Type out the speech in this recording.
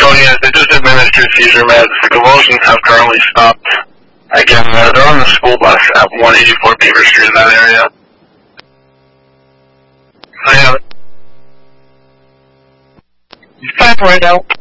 Tony, they just administered seizure meds. The convulsions have currently stopped. Again, they're on the school bus at 184 Beaver Street in that area. So, yeah. 5 right out.